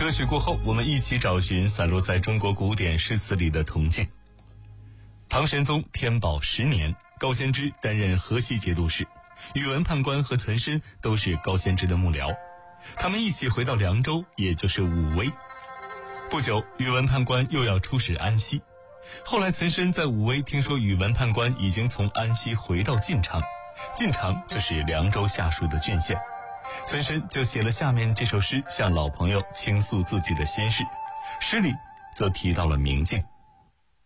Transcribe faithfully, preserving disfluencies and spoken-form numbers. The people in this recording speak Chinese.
歌曲过后，我们一起找寻散落在中国古典诗词里的铜镜。唐玄宗天宝十年，高仙芝担任河西节度使，宇文判官和岑参都是高仙芝的幕僚，他们一起回到凉州，也就是武威。不久，宇文判官又要出使安西。后来岑参在武威听说宇文判官已经从安西回到晋昌，晋昌就是凉州下属的郡县，岑参就写了下面这首诗，向老朋友倾诉自己的心事。诗里则提到了明镜。